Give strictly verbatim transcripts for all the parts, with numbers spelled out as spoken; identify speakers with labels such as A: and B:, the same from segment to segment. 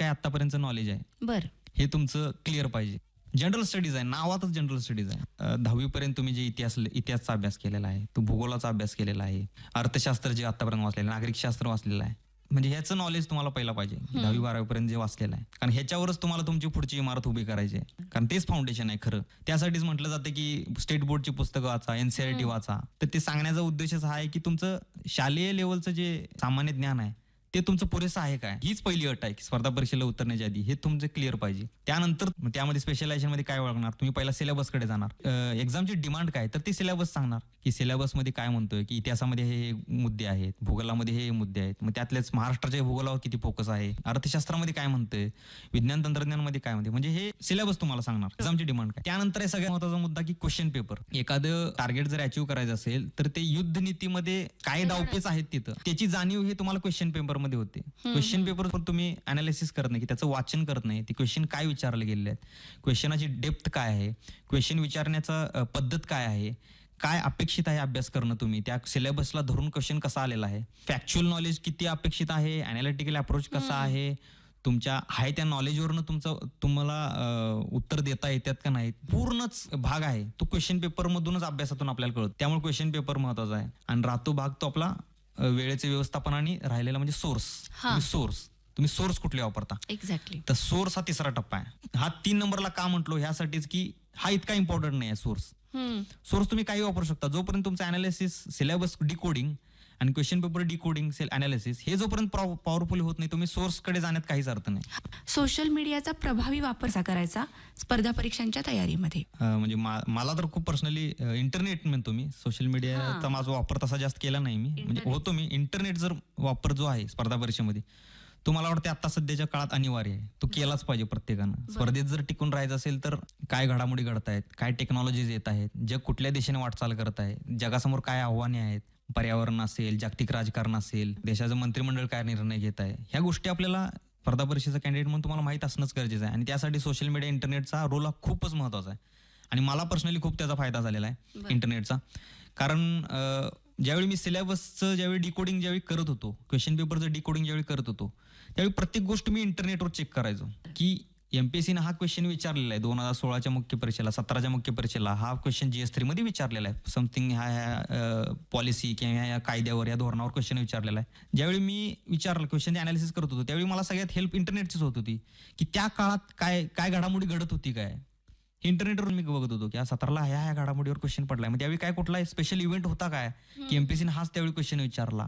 A: काय आतापर्यंत नॉलेज आहे
B: बर
A: हे तुमचं क्लिअर पाहिजे. जनरल स्टडीज आहे, नावातच जनरल स्टडीज आहे. दहावी पर्यंत तुम्ही जे इतिहास इतिहासचा अभ्यास केलेला आहे, तो भूगोलाचा अभ्यास केलेला आहे, अर्थशास्त्र जे आतापर्यंत वाचलेलं आहे, नागरिक शास्त्र वाचलेलं आहे, म्हणजे ह्याचं नॉलेज तुम्हाला पहिला पाहिजे दहावी बारावी पर्यंत जे वाचलेलं आहे. कारण ह्याच्यावरच तुम्हाला तुमची पुढची इमारत उभी करायची आहे, कारण तेच फाउंडेशन आहे खरं. त्यासाठीच म्हटलं जातं की स्टेट बोर्डची पुस्तकं वाचा, एनसीईआरटी वाचा. तर ते सांगण्याचा उद्देशच हा आहे की तुमचं शालेय लेवलचं जे सामान्य ज्ञान आहे ते तुमचं पुरेसं आहे काय, हीच पहिली अट आहे की स्पर्धा परीक्षेला उतरण्याच्या आधी हे तुमचं क्लिअर पाहिजे. त्यानंतर त्यामध्ये स्पेशलायझेशन मध्ये काय ओळखणार तुम्ही, पहिला सिलेबसकडे जाणार. एक्झामची डिमांड काय, तर ते सिलेबस सांगणार की सिलेबस मध्ये काय म्हणतोय, की इतिहासामध्ये हे मुद्दे आहेत, भूगोलामध्ये हे मुद्दे आहेत, मग त्यातलेच महाराष्ट्राच्या भूगोलावर किती फोकस आहे, अर्थशास्त्रामध्ये काय म्हणतंय, विज्ञान तंत्रज्ञानामध्ये काय म्हणते, म्हणजे हे सिलेबस तुम्हाला सांगणार. एक्झामची डिमांड काय. त्यानंतर सगळ्यात महत्त्वाचा मुद्दा की क्वेश्चन पेपर. एखादं टार्गेट जर अचीव्ह करायचं असेल तर ते युद्ध नीतीमध्ये काय डावपेच आहेत तिथं त्याची जाणीव हे तुम्हाला क्वेश्चन पेपर मध्ये होते. क्वेश्चन पेपर तुम्ही अनालिसिस करत नाही, की त्याचं वाचन करत नाही, ते क्वेश्चन काय विचारले गेले आहेत, क्वेश्चनाची डेप्थ काय आहे, क्वेश्चन विचारण्याचा पद्धत काय आहे, काय अपेक्षित आहे अभ्यास करणं, तुम्ही त्या सिलेबसला धरून क्वेश्चन कसा आलेला आहे, फॅक्च्युअल नॉलेज किती अपेक्षित आहे, अनालिटिकल अप्रोच कसा आहे, तुमच्या आहे त्या नॉलेजवरनं तुमचं तुम्हाला उत्तर देता येतात का नाही, पूर्णच भाग आहे तो क्वेश्चन पेपर मधूनच अभ्यासातून आपल्याला कळतो. त्यामुळे क्वेश्चन पेपर महत्वाचा आहे. आणि राहतो भाग तो आपला वेळेचे व्यवस्थापन आणि राहिलेला म्हणजे सोर्स. सोर्स तुम्ही सोर्स कुठले वापरता.
B: एक्झॅक्टली.
A: तर सोर्स हा तिसरा टप्पा आहे. हा तीन नंबरला का म्हटलो ह्यासाठीच की हा इतका इम्पॉर्टंट नाही आहे सोर्स. सोर्स तुम्ही काही वापरू शकता जोपर्यंत तुमचं अनालिसिस, सिलेबस डिकोडिंग आणि question paper decoding, sale analysis हे जोपर्यंत पॉवरफुल होत नाही तुम्ही सोर्सकडे जाण्यात काहीच अर्थ नाही.
B: सोशल मीडियाचा प्रभावी वापर कसा करायचा स्पर्धा परीक्षांच्या तयारीमध्ये.
A: म्हणजे मला तर खूप पर्सनली इंटरनेट म्हणतो मी, सोशल मीडियाचा माझा वापर तसा जास्त केला नाही मी, म्हणजे होतो मी. इंटरनेट जर वापर जो आहे स्पर्धा परीक्षेमध्ये तो मला वाटतं आता सध्याच्या काळात अनिवार्य आहे, तो केलाच पाहिजे प्रत्येकानं. स्पर्धेत जर टिकून राहायचं असेल तर काय घडामोडी घडत आहेत, काय टेक्नॉलॉजीज येत आहेत, जग कुठल्या दिशेने वाटचाल करत आहे, जगासमोर काय आव्हाने आहेत, पर्यावरण असेल, जागतिक राजकारण असेल, देशाचं मंत्रिमंडळ काय निर्णय घेत आहे, ह्या गोष्टी आपल्याला स्पर्धा परीक्षेचा कॅन्डिडेट म्हणून तुम्हाला माहित असणंच गरजेचं आहे. आणि त्यासाठी सोशल मीडिया, इंटरनेटचा रोल हा खूपच महत्वाचा आहे. आणि मला पर्सनली खूप त्याचा फायदा झालेला आहे इंटरनेटचा. कारण ज्यावेळी मी सिलेबसचं ज्यावेळी डिकोडिंग ज्यावेळी करत होतो, क्वेश्चन पेपरचं डिकोडिंग ज्यावेळी करत होतो, त्यावेळी प्रत्येक गोष्ट मी इंटरनेटवर चेक करायचो की एमपीएससीनं हा क्वेश्चन विचारलेला आहे दोन हजार सोळाच्या मुख्य परीक्षेला, सतराच्या मुख्य परीक्षेला हा क्वेश्चन जीएस थ्री मध्ये विचारलेला आहे, समथिंग ह्या ह्या पॉलिसी किंवा ह्या कायद्यावर या धोरणावर क्वेश्चन विचारलेला आहे. ज्यावेळी मी विचारलं क्वेश्चन अनालिसिस करत होतो त्यावेळी मला सगळ्यात हेल्प इंटरनेटचीच होत होती की त्या काळात काय काय घडामोडी घडत होती, काय इंटरनेटवर मी बघत होतो की सतराला ह्या ह्या घडामोडीवर क्वेश्चन पडलाय, मग त्यावेळी काय कुठला स्पेशल इव्हेंट होता काय की एमपीएससीने हाच त्यावेळी क्वेश्चन विचारला.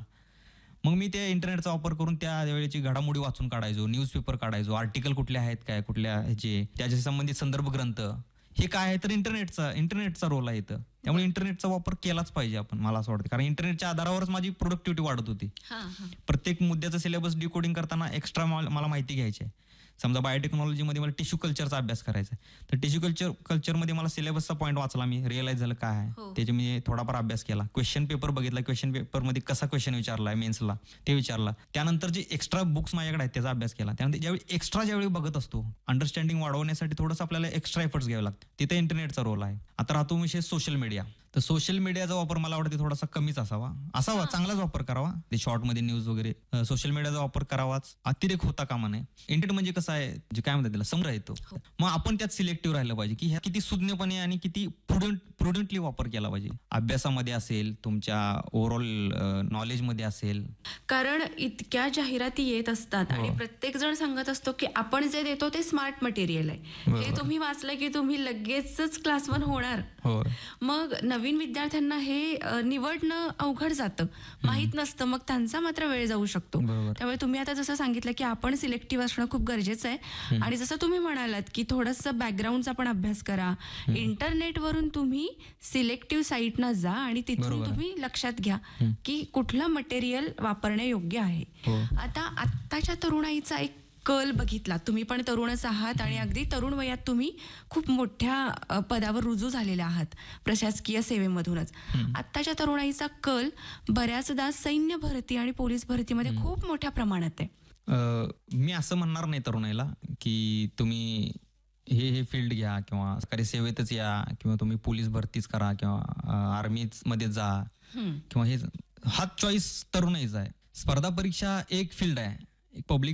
A: मग मी त्या इंटरनेटचा वापर करून त्या वेळेची घडामोडी वाचून काढायचो, न्यूजपेपर काढायचो, आर्टिकल कुठले आहेत काय, कुठल्या ह्याचे त्याच्या संबंधित संदर्भ ग्रंथ, हे काय आहे तर इंटरनेटचा इंटरनेटचा रोल आहे इथं. त्यामुळे इंटरनेटचा वापर केलाच पाहिजे आपण, मला असं वाटतं. कारण इंटरनेटच्या आधारावरच माझी प्रोडक्टिव्हिटी वाढत होती. प्रत्येक मुद्द्याचं सिलेबस डिकोडिंग करताना एक्स्ट्रा मला माहिती घ्यायची आहे. समजा बायोटेक्नॉलॉजीमध्ये मला टिश्यू कल्चरचा अभ्यास करायचा आहे तर टिश्यू कल्चर कल्चरमध्ये मला सिलेबसचा पॉईंट वाचला, मी रिअलाइज झालं काय आहे त्याचे, मी थोडाफार अभ्यास केला, क्वेश्चन पेपर बघितला, क्वेश्चन पेपरमध्ये कसा क्वेश्चन विचारलाय मेन्सला ते विचारला, त्यानंतर जे एक्स्ट्रा बुक्स माझ्याकडे आहेत त्याचा अभ्यास केला. त्यानंतर ज्यावेळी एक्स्ट्रा ज्यावेळी बघत असतो अंडरस्टँडिंग वाढवण्यासाठी थोडंसं आपल्याला एक्स्ट्रा एफर्ट्स घ्यावे लागतात, तिथे इंटरनेटचा रोल आहे. आता राहतो विषय सोशल मीडिया. तर सोशल मीडियाचा वापर मला वाटतं थोडासा कमीच असावा, असावा चांगलाच वापर करावा. ते शॉर्टमध्ये न्यूज वगैरे सोशल मीडियाचा वापर करावाच, अतिरेक होता कामा नये. इंटरनेट म्हणजे कसं आहे, जे काय म्हणतात त्याला संग्रह येतो, मग आपण त्यात सिलेक्टिव्ह राहिलं पाहिजे की ह्या किती सुज्ञपणे आणि किती प्रुडंट प्रुडंटली वापर केला पाहिजे. अभ्यासामध्ये असेल, तुमच्या ओव्हरऑल नॉलेजमध्ये असेल.
B: कारण इतक्या जाहिराती येत असतात आणि प्रत्येक जण सांगत असतो की आपण जे देतो ते स्मार्ट मटेरियल आहे, हे तुम्ही वाचलं की तुम्ही लगेचच क्लास वन होणार. मग नवीन विद्यार्थ्यांना हे निवडणं अवघड जातं, माहित नसतं, मग त्यांचा मात्र वेळ जाऊ शकतो. त्यामुळे तुम्ही आता जसं सांगितलं की आपण सिलेक्टिव्ह असणं खूप गरजेचं आहे. आणि जसं तुम्ही म्हणालात की थोडंसं बॅकग्राऊंडचा पण अभ्यास करा, इंटरनेटवरून तुम्ही सिलेक्टिव्ह साईटना जा आणि तिथून तुम्ही लक्षात घ्या की कुठलं मटेरियल वापरणे योग्य आहे. आता आत्ताच्या तरुणाईचा एक कल बघितला, तुम्ही पण तरुणच आहात आणि अगदी तरुण वयात तुम्ही खूप मोठ्या पदावर रुजू झालेले आहात प्रशासकीय सेवेमधूनच. आत्ताच्या तरुणाईचा कल बऱ्याचदा सैन्य भरती आणि पोलीस भरतीमध्ये खूप मोठ्या प्रमाणात आहे.
A: मी असं म्हणणार नाही तरुणाईला की तुम्ही हे हे फील्ड घ्या किंवा सरकारी सेवेतच या किंवा तुम्ही पोलीस भरतीच करा किंवा आर्मी मध्ये जा किंवा हे, हा चॉईस तरुणाईचा आहे. स्पर्धा परीक्षा एक फील्ड आहे, एक पब्लिक